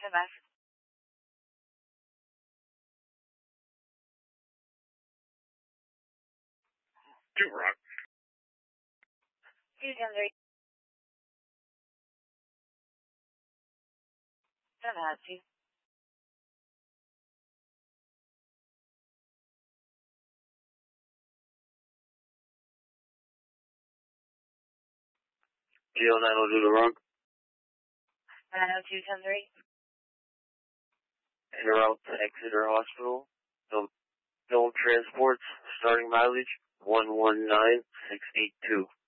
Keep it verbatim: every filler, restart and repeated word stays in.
M S. Two Rock. two ten three. Tallahassee. G L nine oh two to Rock. nine oh two ten three. En route to Exeter Hospital. Dome, Dome Transports, starting mileage one one nine six eight two.